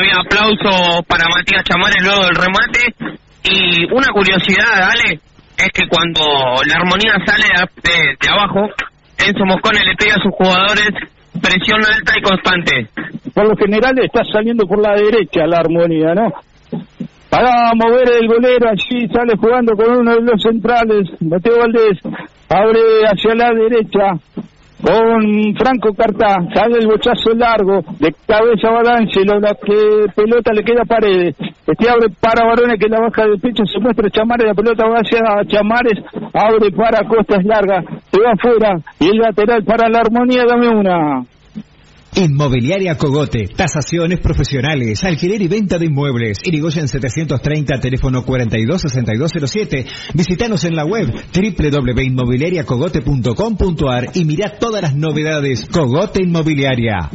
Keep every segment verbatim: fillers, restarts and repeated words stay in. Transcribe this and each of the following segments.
había aplauso para Matías Chamares luego del remate. Y una curiosidad, Ale, es que cuando la Armonía sale de, de abajo, Enzo Moscone le pide a sus jugadores presión alta y constante. Por lo general está saliendo por la derecha la Armonía, ¿no? Para mover el golero, allí sale jugando con uno de los centrales, Mateo Valdés, abre hacia la derecha con Franco Cartá, sale el bochazo largo, de cabeza va D'Angelo, la que pelota le queda a Paredes, este abre para Barone que la baja del pecho, se muestra Chamares, la pelota va hacia Chamares, abre para Costas larga, se va afuera, y el lateral para la Armonía, dame una. Inmobiliaria Cogote, tasaciones profesionales, alquiler y venta de inmuebles. Irigoyen setecientos treinta, teléfono cuarenta y dos sesenta y dos cero siete. Visítanos en la web doble u doble u doble u punto inmobiliaria cogote punto com punto a r y mirá todas las novedades. Cogote Inmobiliaria.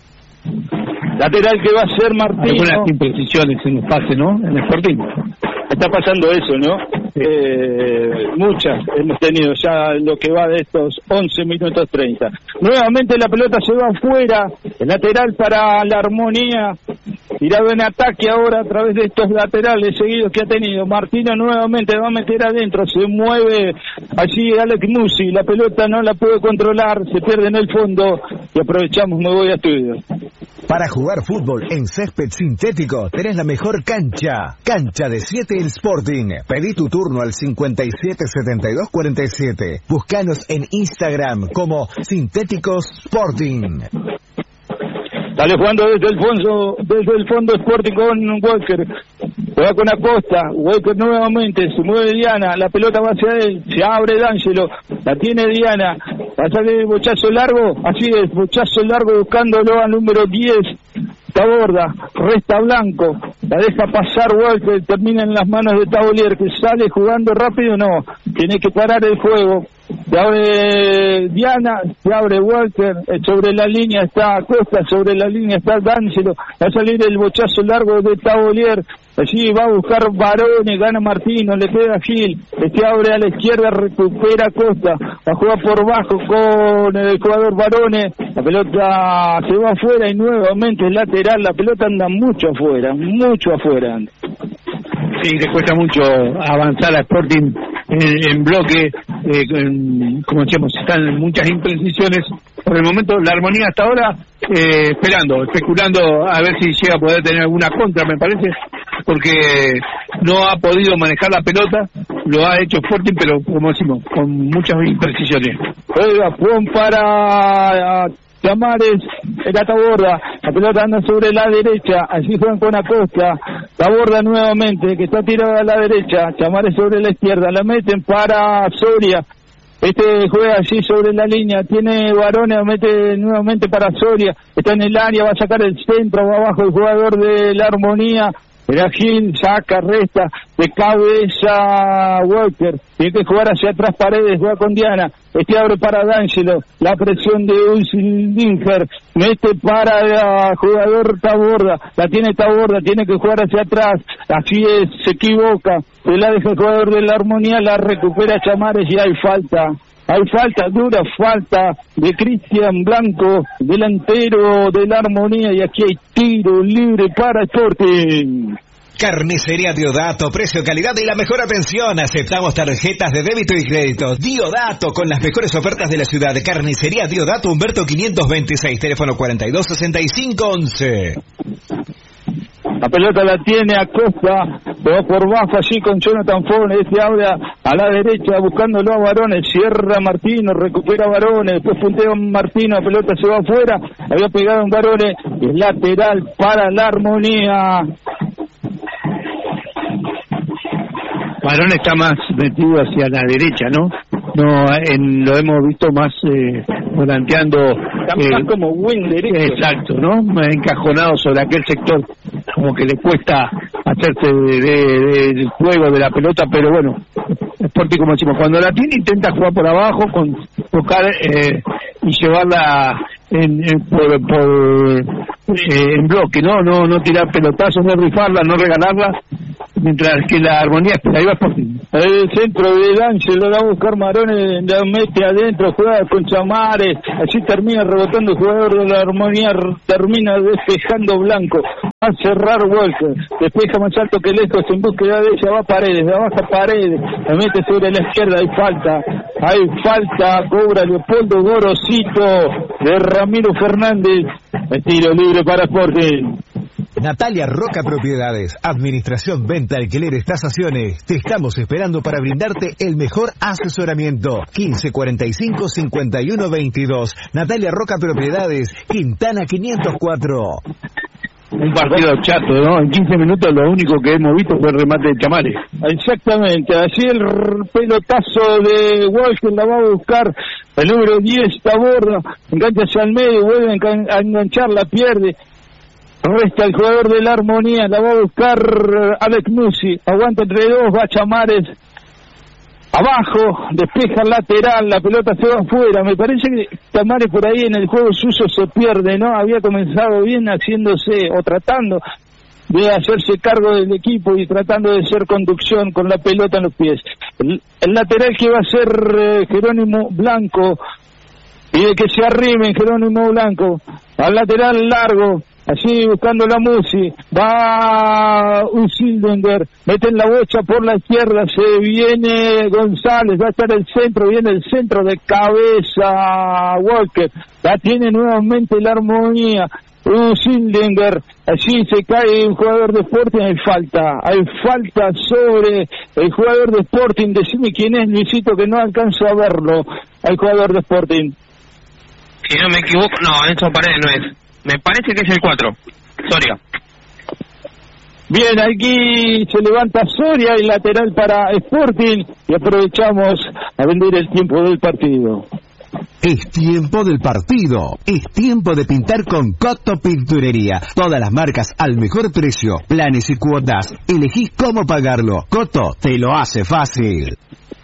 Lateral que va a ser Martino. Algunas imprecisiones en el pase, ¿no? En el Sporting. Está pasando eso, ¿no? Eh, muchas hemos tenido ya lo que va de estos once minutos treinta. Nuevamente la pelota se va afuera, el lateral para la Armonía, tirado en ataque ahora a través de estos laterales seguidos que ha tenido. Martino nuevamente va a meter adentro, se mueve allí Alex Musi, la pelota no la puede controlar, se pierde en el fondo y aprovechamos, me voy a estudio. Para jugar fútbol en césped sintético tenés la mejor cancha. Cancha de siete El Sporting. Pedí tu turno al cincuenta y siete setenta y dos cuarenta y siete. Búscanos en Instagram como Sintéticos Sporting. Sale jugando desde el fondo, desde el fondo Sporting con Walker. Juega con Acosta, Walker nuevamente, se mueve Diana, la pelota va hacia él, se abre D'Angelo, la tiene Diana, va a salir el bochazo largo, así es, bochazo largo buscándolo al número diez, Taborda, resta Blanco, la deja pasar Walker, termina en las manos de Tabolier, que sale jugando rápido, no, tiene que parar el juego. Se abre Diana, se abre Walker, sobre la línea está Acosta, sobre la línea está D'Angelo, va a salir el bochazo largo de Tabolier, allí va a buscar Barone, gana Martino, le queda Gil, este abre a la izquierda, recupera Acosta, va a jugar por bajo con el jugador Barone, la pelota se va afuera y nuevamente es lateral, la pelota anda mucho afuera, mucho afuera. Sí, le cuesta mucho avanzar a Sporting en, en bloque, eh, en, como decíamos, están muchas imprecisiones. Por el momento, la Armonía hasta ahora eh, esperando, especulando a ver si llega a poder tener alguna contra, me parece, porque no ha podido manejar la pelota, lo ha hecho Sporting, pero como decimos, con muchas imprecisiones. Juega Juan para Chamares, era Taborda, la pelota anda sobre la derecha, allí juegan con Acosta, Taborda nuevamente, que está tirada a la derecha, Chamares sobre la izquierda, la meten para Soria, este juega allí sobre la línea, tiene Barone, la mete nuevamente para Soria, está en el área, va a sacar el centro, va abajo el jugador de la Armonía, era Gil, saca, resta, de cabeza Walker, tiene que jugar hacia atrás Paredes, juega con Diana, este abre para D'Angelo, la presión de Ulsinger, mete para el jugador Taborda, la tiene Taborda, tiene que jugar hacia atrás, así es, se equivoca, se la deja el jugador de la Armonía, la recupera Chamares y hay falta. Hay falta, dura falta de Cristian Blanco, delantero de la Armonía, y aquí hay tiro libre para Sporting. Carnicería Diodato, precio, calidad y la mejor atención. Aceptamos tarjetas de débito y crédito. Diodato, con las mejores ofertas de la ciudad. Carnicería Diodato, Humberto quinientos veintiséis, teléfono cuarenta y dos sesenta y cinco once. La pelota la tiene Acosta, va por bajo allí con Jonathan Fone, este abre a la derecha buscándolo a Barone, cierra Martino, recupera Barone, después puntea Martino, la pelota se va afuera, había pegado un Barone, es lateral para la Armonía. Barone está más metido hacia la derecha, ¿no? No, en, lo hemos visto más eh, volanteando. Está eh, como buen derecho. Exacto, ¿no? Encajonado sobre aquel sector, como que le cuesta hacerse de, de, de, del juego de la pelota, pero bueno, Sporting, como decimos, cuando la tiene intenta jugar por abajo, con tocar eh, y llevarla en, en, por, por eh, en bloque, ¿no? No no tirar pelotazos, no rifarla, no regalarla, mientras que la Armonía espera. Ahí va Sporting. El centro de D'Angelo, la va a buscar Marones, la mete adentro, juega con Chamares, así termina rebotando el jugador de la Armonía, termina despejando Blanco, va a cerrar Walker, despeja más alto que lejos, en búsqueda de ella va Paredes, la baja Paredes, la mete sobre la izquierda, hay falta, hay falta, cobra Leopoldo Gorosito de Ramiro Fernández, el tiro libre para Sporting. Natalia Roca Propiedades, administración, venta, alquileres, tasaciones. Te estamos esperando para brindarte el mejor asesoramiento. quince cuarenta y cinco cincuenta y uno veintidós. Natalia Roca Propiedades, Quintana quinientos cuatro. Un partido chato, ¿no? En quince minutos lo único que hemos visto fue el remate de Chamares. Exactamente, así el pelotazo de Walker la va a buscar el número diez, Taborda, engancha hacia el medio, vuelve a enganchar, la pierde. Resta el jugador de la Armonía, la va a buscar Alex Musi, aguanta entre dos, va Chamares abajo, despeja lateral, la pelota se va afuera. Me parece que Chamares por ahí en el juego suyo se pierde, ¿no? Había comenzado bien haciéndose o tratando de hacerse cargo del equipo y tratando de ser conducción con la pelota en los pies. El, el lateral que va a ser eh, Jerónimo Blanco, pide que se arrimen Jerónimo Blanco, al lateral largo, así buscando la Musi, va Usildinger, mete en la bocha por la izquierda, se viene González, va a estar el centro, viene el centro de cabeza Walker, la tiene nuevamente la Armonía, Usildinger, allí se cae un jugador de Sporting, hay falta, hay falta sobre el jugador de Sporting, decime quién es, Luisito, que no alcanzo a verlo, al jugador de Sporting. Si no me equivoco, no, Enzo Paredes no es. Me parece que es el cuatro, Soria. Bien, aquí se levanta Soria, el lateral para Sporting, y aprovechamos a vender el tiempo del partido. Es tiempo del partido. Es tiempo de pintar con Coto Pinturería. Todas las marcas al mejor precio, planes y cuotas. Elegís cómo pagarlo. Coto te lo hace fácil.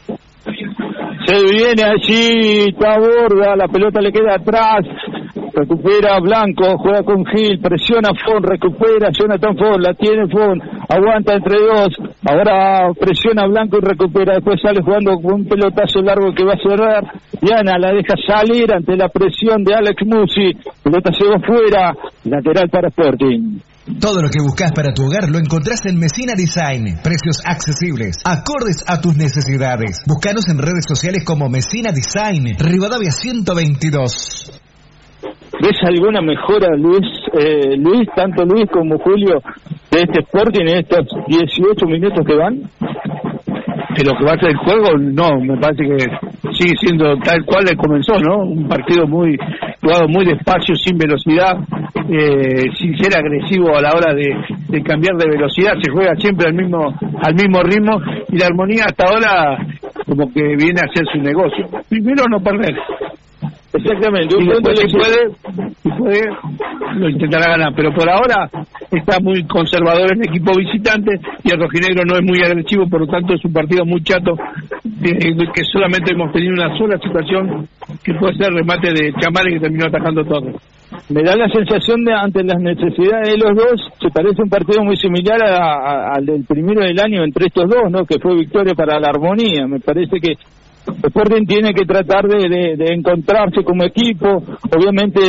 Se viene allí Taborda, la pelota le queda atrás, recupera Blanco, juega con Gil, presiona Fon, recupera Jonathan Fon, la tiene Fon, aguanta entre dos, ahora presiona Blanco y recupera, después sale jugando con un pelotazo largo que va a cerrar, Diana la deja salir ante la presión de Alex Musi, pelota se va fuera, lateral para Sporting. Todo lo que buscas para tu hogar lo encontrás en Messina Design. Precios accesibles, acordes a tus necesidades. Búscanos en redes sociales como Messina Design, Rivadavia ciento veintidós. ¿Ves alguna mejora, Luis, eh, Luis, tanto Luis como Julio, de este Sporting en estos dieciocho minutos que van? De lo que va a ser el juego, no, me parece que sigue siendo tal cual le comenzó, ¿no? Un partido muy jugado muy despacio, sin velocidad, eh, sin ser agresivo a la hora de, de cambiar de velocidad, se juega siempre al mismo al mismo ritmo, y la Armonía hasta ahora como que viene a hacer su negocio. Primero no perder. Exactamente, y después si puede, si puede, lo intentará ganar, pero por ahora está muy conservador el equipo visitante y el rojinegro no es muy agresivo, por lo tanto es un partido muy chato, que solamente hemos tenido una sola situación que puede ser remate de Chamares, que terminó atacando todo. Me da la sensación de, ante las necesidades de los dos, se parece un partido muy similar a, a, al del primero del año entre estos dos, ¿no? Que fue victoria para la Armonía. Me parece que Sporting tiene que tratar de, de, de encontrarse como equipo. Obviamente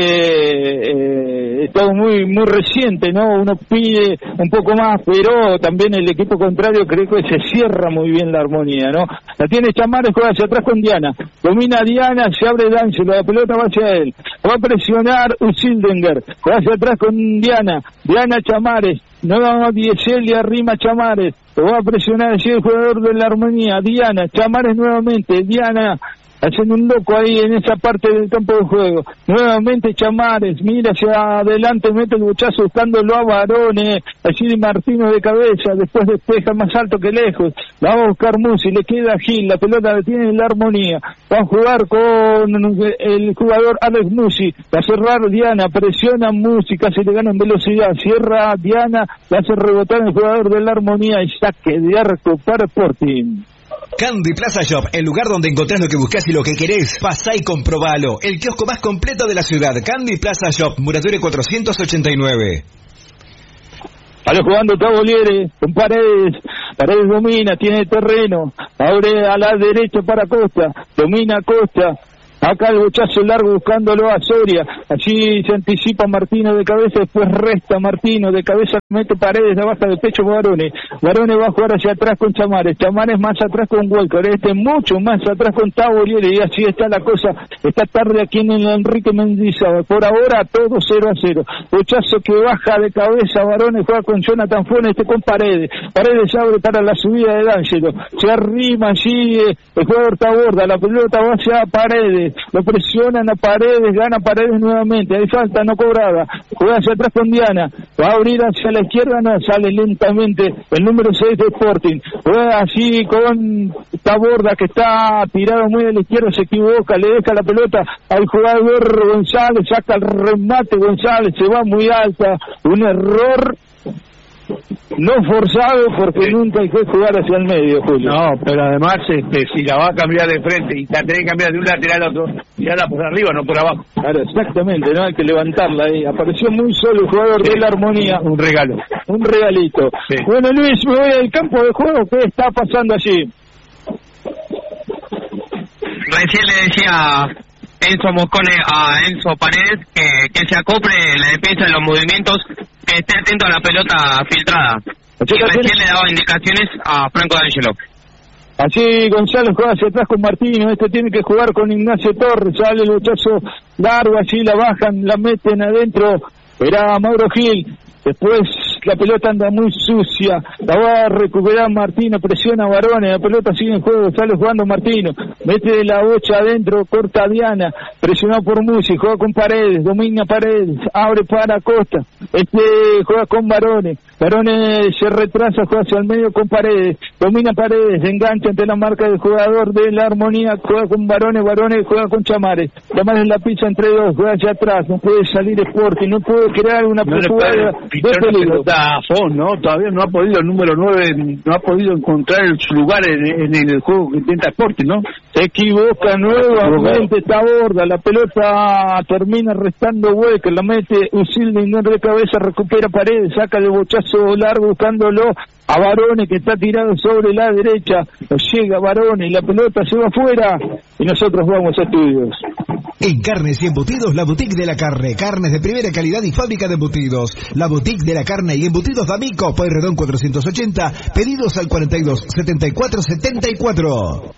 eh, es todo muy muy reciente, ¿no? Uno pide un poco más, pero también el equipo contrario creo que se cierra muy bien la Armonía, ¿no? La tiene Chamares, juega hacia atrás con Diana, domina Diana, se abre D'Angelo, la pelota va hacia él, va a presionar Usildinger, va hacia atrás con Diana, Diana Chamares, no vamos Diesel y arrima Chamares, lo va a presionar allí el jugador de la Armonía, Diana, Chamares nuevamente, Diana haciendo un loco ahí en esa parte del campo de juego, nuevamente Chamares, mira hacia adelante, mete el buchazo buscándolo a Barone, allí Martino de cabeza, después despeja más alto que lejos, la va a buscar Musi, le queda Gil, la pelota la tiene en la Armonía, va a jugar con el jugador Alex Musi, va a cerrar Diana, presiona Musi, casi le gana en velocidad, cierra Diana, la hace rebotar el jugador de la Armonía y saque de arco para Sporting. Candy Plaza Shop, el lugar donde encontrás lo que buscás y lo que querés. Pasá y comprobalo. El kiosco más completo de la ciudad. Candy Plaza Shop, Murature cuatrocientos ochenta y nueve. Sale jugando Taboliere con Paredes, Paredes domina, tiene terreno, abre a la derecha para Costa, domina Costa. Acá el bochazo largo buscándolo a Soria. Allí se anticipa Martino de cabeza, después resta Martino de cabeza, mete Paredes, la baja de pecho Barone. Barone va a jugar hacia atrás con Chamares. Chamares más atrás con Walker. Este mucho más atrás con Taboriere. Y así está la cosa. Esta tarde aquí en el Enrique Mendizábal. Por ahora todo cero a cero. Bochazo que baja de cabeza. Barone juega con Jonathan Funes, este con Paredes. Paredes abre para la subida de D'Angelo. Se arrima allí eh, el jugador Taborda. La pelota va hacia Paredes. Lo presionan a Paredes, gana Paredes nuevamente, hay falta no cobrada, juega hacia atrás con Diana, va a abrir hacia la izquierda, no, sale lentamente el número seis de Sporting, juega así con Taborda que está tirado muy a la izquierda, se equivoca, le deja la pelota al jugador González, saca el remate González, se va muy alta, un error no forzado porque sí. Nunca hay que jugar hacia el medio, Julio. No, pero además este, si la va a cambiar de frente y la tenés que cambiar de un lateral al otro, tirarla por arriba, no por abajo. Claro, exactamente, no hay que levantarla ahí. Apareció muy solo el jugador sí. de la Armonía. Un regalo. Un regalito. Sí. Bueno, Luis, me voy al campo de juego. ¿Qué está pasando allí? Recién le decía Enzo Moscone a Enzo Paredes que, que se acople la defensa de los movimientos, que esté atento a la pelota filtrada. Y recién le daba indicaciones a Franco D'Angelo. Así González juega hacia atrás con Martino, este tiene que jugar con Ignacio Torres, sale el bochazo largo, allí la bajan, la meten adentro, era Mauro Gil. Después la pelota anda muy sucia, la va a recuperar Martino, presiona a Barone, la pelota sigue en juego, sale jugando Martino, mete la bocha adentro, corta a Diana, presionado por Musi, juega con Paredes, domina Paredes, abre para Costa, este juega con Barone, Barone se retrasa, juega hacia el medio con Paredes, domina Paredes, engancha ante la marca del jugador de la Armonía, juega con Barone, Barone juega con Chamares, Chamares la pizza entre dos, juega hacia atrás, no puede salir Sporting, no puede crear una no jugada de peligro. A Fon, ¿no? Todavía no ha podido el número nueve, no ha podido encontrar su lugar en, en el juego que intenta Sporting, ¿no? Se equivoca nuevamente Taborda, la pelota termina restando Hueca, la mete Usildinger de cabeza, recupera Paredes, saca el bochazo largo buscándolo a Barone que está tirado sobre la derecha, llega Barone y la pelota se va afuera y nosotros vamos a estudios. En Carnes y Embutidos, la Boutique de la Carne. Carnes de primera calidad y fábrica de embutidos. La Boutique de la Carne y Embutidos D'Amico, Pueyrredón cuatrocientos ochenta. Pedidos al cuarenta y dos, setenta y cuatro, setenta y cuatro.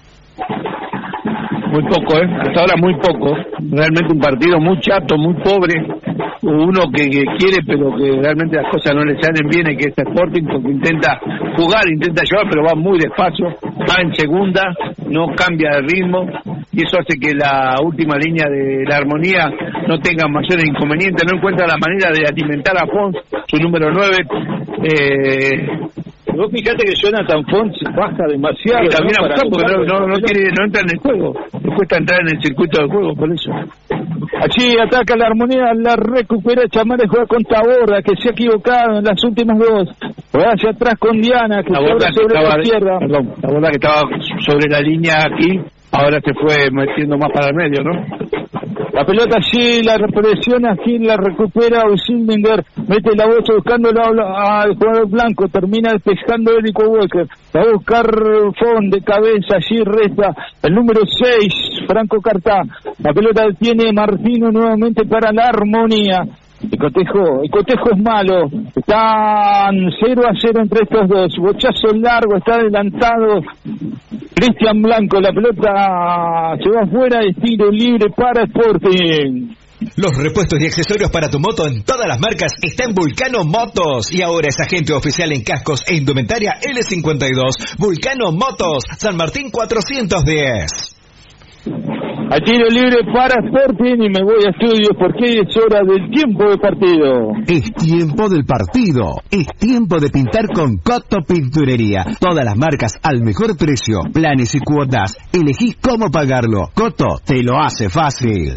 Muy poco, ¿eh? Hasta ahora muy poco. Realmente un partido muy chato, muy pobre. Uno que, que quiere, pero que realmente las cosas no le salen bien, y que es Sporting, porque intenta jugar, intenta llevar, pero va muy despacio. Va en segunda, no cambia de ritmo, y eso hace que la última línea de la Armonía no tenga mayores inconvenientes. No encuentra la manera de alimentar a Fons, su número nueve. Eh, Vos fíjate que Jonathan Font baja demasiado. Y también ¿no? a buscar porque no, no, no, quiere, no entra en el juego. Le cuesta entrar en el circuito del juego, por eso. Allí ataca la Armonía, la recupera Chamares, juega con Taborda, que se ha equivocado en las últimas dos. Juega hacia atrás con Diana, que Taborda sobre que estaba, la izquierda. Perdón, Taborda que estaba sobre la línea aquí, ahora se fue metiendo más para el medio, ¿no? La pelota allí, la presiona aquí, la recupera Usildinger, mete la bocha buscándolo al jugador blanco, termina despejando Érico Walker, va a buscar Font de cabeza, allí resta el número seis, Franco Cartá, la pelota tiene Martino nuevamente para la Armonía. El cotejo, el cotejo es malo, están cero a cero entre estos dos, bochazo largo, está adelantado Cristian Blanco, la pelota se va afuera, es tiro libre para Sporting. Los repuestos y accesorios para tu moto en todas las marcas está en Vulcano Motos, y ahora es agente oficial en cascos e indumentaria L cincuenta y dos. Vulcano Motos, San Martín cuatrocientos diez. A tiro libre para Sporting y me voy a estudios porque es hora del tiempo de partido. Es tiempo del partido. Es tiempo de pintar con Coto Pinturería. Todas las marcas al mejor precio, planes y cuotas. Elegí cómo pagarlo. Coto te lo hace fácil.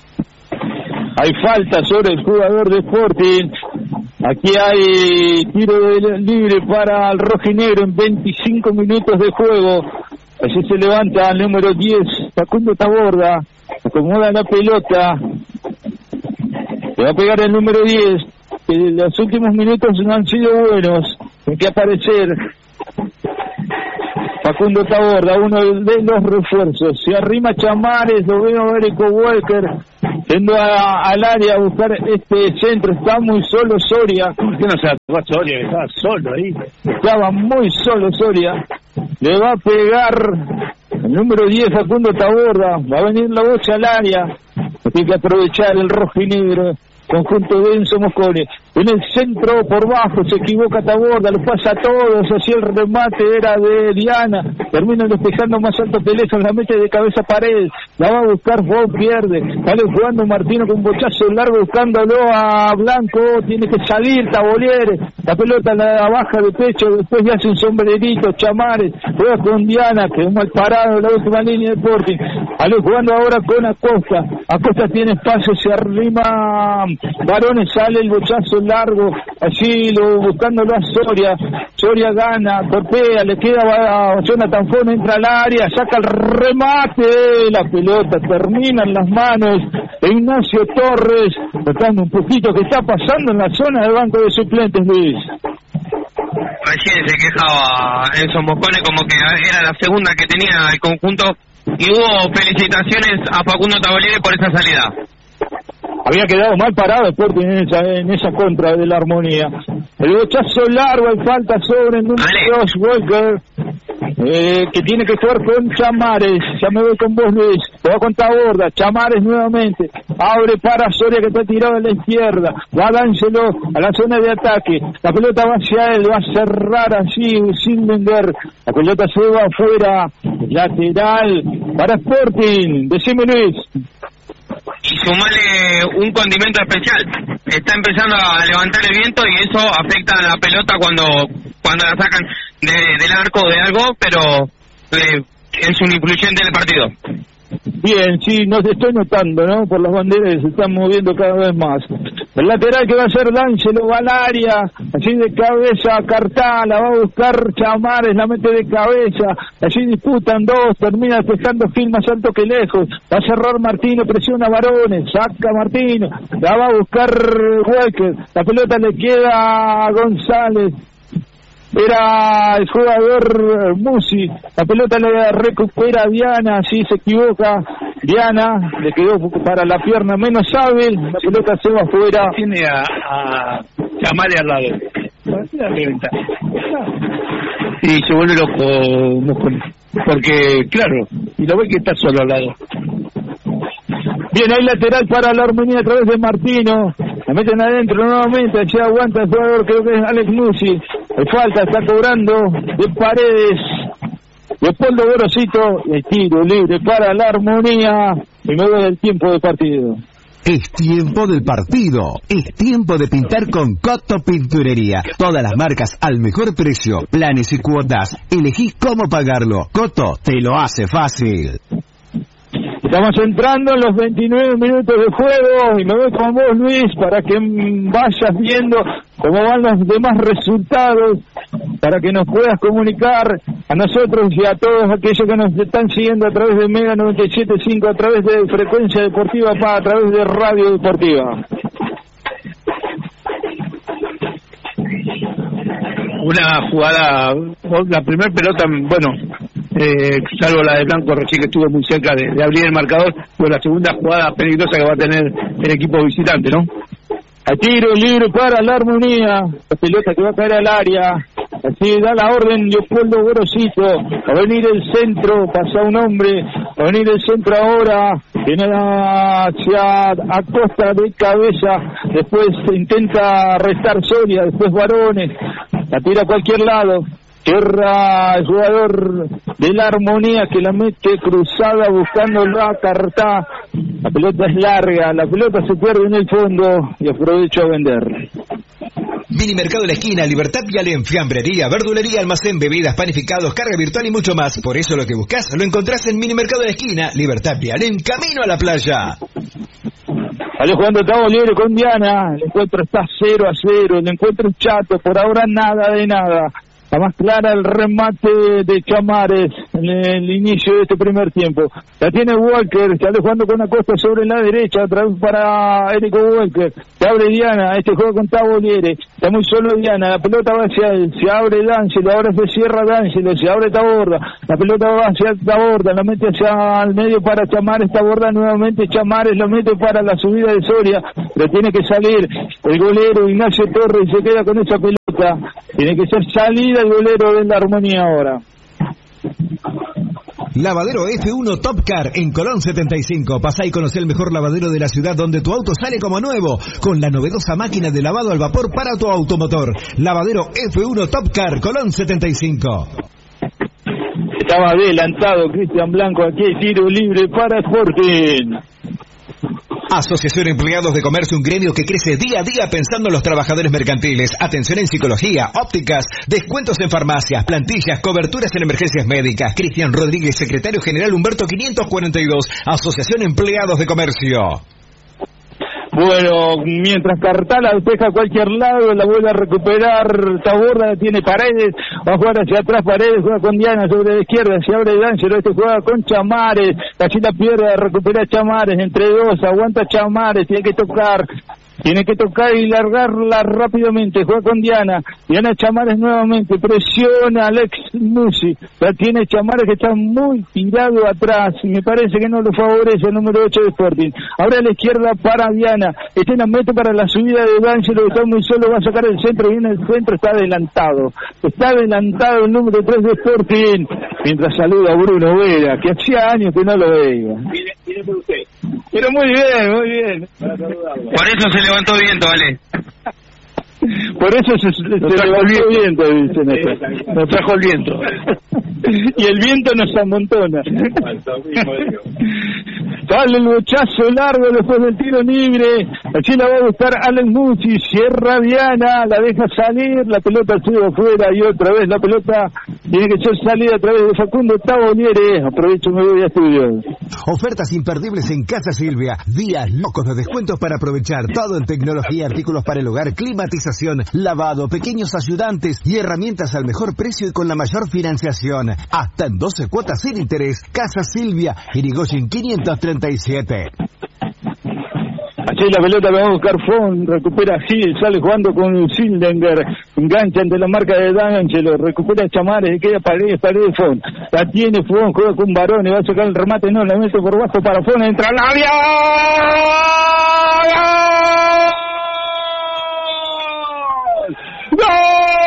Hay falta sobre el jugador de Sporting. Aquí hay tiro de libre para el rojinegro en veinticinco minutos de juego. Allí se levanta el número diez, Facundo Taborda, acomoda la pelota, le va a pegar el número diez, que los últimos minutos no han sido buenos, hay que aparecer, Facundo Taborda, uno de los refuerzos. Se arrima Chamares, lo veo a Erico Walker, yendo a, al área a buscar este centro. Está muy solo Soria. ¿Por qué no se la tocó Soria? Estaba solo ahí. Estaba muy solo Soria. Le va a pegar el número diez, Facundo Taborda. Va a venir la bocha al área. Tiene que aprovechar el rojo y negro. Conjunto de Enzo Moscone. En el centro por bajo se equivoca Taborda, lo pasa a todos, así el remate era de Diana, termina despejando más alto que lejos, la mete de cabeza a pared, la va a buscar, Fou pierde, sale jugando Martino con un bochazo largo buscándolo a Blanco, tiene que salir Taboliere, la pelota la baja de pecho, después le hace un sombrerito, Chamares, juega con Diana, quedó mal parado en la última línea de Sporting, sale jugando ahora con Acosta, Acosta tiene espacio, se arrima Varones, sale el bochazo largo, allí lo, buscándolo a Soria, Soria gana, torpea, le queda a Jonathan Fon, entra al área, saca el remate, la pelota termina en las manos de Ignacio Torres, tratando un poquito que está pasando en la zona del banco de suplentes, Luis. Recién se quejaba Enzo Moscone como que era la segunda que tenía el conjunto y hubo felicitaciones a Facundo Taboliere por esa salida. Había quedado mal parado Sporting en esa, en esa contra de la Armonía. El bochazo largo, hay falta sobre el número dos, Walker, eh, que tiene que jugar con Chamares. Ya me voy con vos, Luis. Te va con Taborda, Chamares nuevamente. Abre para Soria que está tirado a la izquierda. Va D'Angelo a la zona de ataque. La pelota va hacia él, va a cerrar así sin vender. La pelota se va afuera. Lateral para Sporting. Decime, Luis. Y sumale un condimento especial. Está empezando a levantar el viento y eso afecta a la pelota cuando cuando la sacan de, del arco de algo, pero eh, es un influyente del partido. Bien, sí, nos estoy notando, ¿no? Por las banderas se están moviendo cada vez más. El lateral que va a ser D'Angelo va al área, así de cabeza Cartá, la va a buscar Chamares, la mete de cabeza, así disputan dos, termina despejando Gil más alto que lejos, va a cerrar Martino, presiona a Varones, saca Martino, la va a buscar Walker, la pelota le queda a González. Era el jugador Musi, la pelota le recupera a Diana, sí se equivoca, Diana le quedó para la pierna menos hábil, la pelota se va afuera. Tiene a, a Chamares al lado, y se vuelve loco, porque claro, y lo ve que está solo al lado. Bien, hay lateral para la Armonía a través de Martino, la meten adentro nuevamente, allí aguanta el jugador, creo que es Alex Musi. El falta está cobrando de Paredes, Leopoldo Gorosito, el tiro libre para la Armonía, y me voy del tiempo de partido. Es tiempo del partido, es tiempo de pintar con Coto Pinturería. Todas las marcas al mejor precio, planes y cuotas, elegís cómo pagarlo. Coto te lo hace fácil. Estamos entrando en los veintinueve minutos de juego y me voy con vos, Luis, para que vayas viendo cómo van los demás resultados, para que nos puedas comunicar a nosotros y a todos aquellos que nos están siguiendo a través de Mega noventa y siete punto cinco, a través de Frecuencia Deportiva P A, a través de Radio Deportiva. Una jugada, la primera pelota, bueno, eh, salvo la de Blanco recién que estuvo muy cerca de, de abrir el marcador, fue la segunda jugada peligrosa que va a tener el equipo visitante, ¿no? A tiro libre para la Armonía, la pelota que va a caer al área, así da la orden Leopoldo Gorosito, va a venir el centro, pasa un hombre, va a venir el centro ahora, viene hacia Acosta de cabeza, después intenta restar Soria, después Varones, la tira a cualquier lado, cierra el jugador de la Armonía que la mete cruzada buscando la Cartá, la pelota es larga, la pelota se pierde en el fondo y aprovecho a vender. Minimercado de la Esquina, Libertad Vial, fiambrería, verdulería, almacén, bebidas, panificados, carga virtual y mucho más. Por eso lo que buscas lo encontrás en Minimercado de la Esquina, Libertad Vial, en camino a la playa. Sale jugando Tavo libre con Diana, el encuentro está cero a cero, el encuentro es chato, por ahora nada de nada. La más clara el remate de Chamares en el inicio de este primer tiempo. La tiene Walker, sale jugando con Acosta sobre la derecha, otra vez para Érico Walker. Se abre Diana, este juego con Taboliere. Está muy solo Diana, la pelota va hacia él, se abre D'Angelo, ahora se cierra D'Angelo, se abre Taborda. La pelota va hacia Taborda, la mete hacia el medio para Chamares, Taborda nuevamente, Chamares lo mete para la subida de Soria. Pero tiene que salir el golero Ignacio Torres y se queda con esa pelota. Tiene que ser salida el golero de la Armonía ahora. Lavadero F uno Top Car en Colón setenta y cinco. Pasá y conocé el mejor lavadero de la ciudad donde tu auto sale como nuevo, con la novedosa máquina de lavado al vapor para tu automotor. Lavadero F uno Top Car, Colón setenta y cinco. Estaba adelantado Cristian Blanco, aquí hay tiro libre para Sporting. Asociación Empleados de Comercio, un gremio que crece día a día pensando en los trabajadores mercantiles. Atención en psicología, ópticas, descuentos en farmacias, plantillas, coberturas en emergencias médicas. Cristian Rodríguez, secretario general Humberto quinientos cuarenta y dos. Asociación Empleados de Comercio. Bueno, mientras Cartala despeja a cualquier lado, la vuelve a recuperar Taborda, tiene Paredes, va a jugar hacia atrás Paredes, juega con Diana sobre la izquierda, se abre D'Angelo, este juega con Chamares, casi la pierde, recupera Chamares, entre dos, aguanta Chamares, tiene que tocar, tiene que tocar y largarla rápidamente, juega con Diana, Diana Chamares nuevamente, presiona Alex Musi, la tiene Chamares que está muy tirado atrás, y me parece que no lo favorece el número ocho de Sporting, ahora a la izquierda para Diana, este la mete para la subida de D'Angelo, que está muy solo, va a sacar el centro, viene el centro, está adelantado, está adelantado el número tres de Sporting, mientras saluda a Bruno Vera, que hacía años que no lo veía. Mire, mire por usted. Pero muy bien, muy bien. Por eso se levantó viento, ¿vale? Por eso se, se, se levantó el viento, dicen. Nos trajo el viento. Y el viento nos amontona. Sale el bochazo largo después del tiro libre. Allí la va a buscar Alex Musi. Cierra Diana, la deja salir. La pelota sigue afuera y otra vez la pelota tiene que ser salida a través de Facundo Taboliere. Aprovecho, me voy a estudios. Ofertas imperdibles en Casa Silvia. Días locos de descuentos para aprovechar. Todo en tecnología, artículos para el hogar, climatización, lavado, pequeños ayudantes y herramientas al mejor precio y con la mayor financiación. Hasta en doce cuotas sin interés. Casa Silvia, Irigoyen quinientos treinta y siete. Así la pelota la va a buscar Fon, recupera Gil, sale jugando con Sildenger, engancha ante la marca de D'Angelo, recupera Chamares, queda Paredes, Paredes Fon, la tiene Fon, juega con Barón y va a sacar el remate, no, la mete por bajo para Fon, entra al área. ¡Gol! ¡Gol!